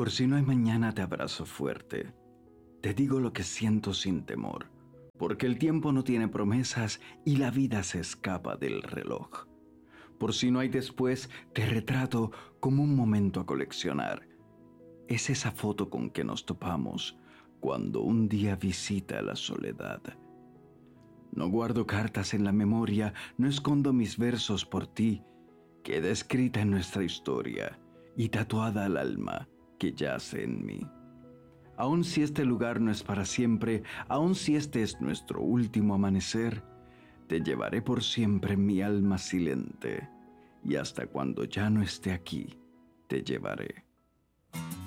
Por si no hay mañana te abrazo fuerte. Te digo lo que siento sin temor, porque el tiempo no tiene promesas y la vida se escapa del reloj. Por si no hay después, te retrato como un momento a coleccionar. Es esa foto con que nos topamos cuando un día visita la soledad. No guardo cartas en la memoria, no escondo mis versos por ti. Queda escrita en nuestra historia y tatuada al alma que yace en mí. Aun si este lugar no es para siempre, aun si este es nuestro último amanecer, te llevaré por siempre en mi alma silente, y hasta cuando ya no esté aquí, te llevaré.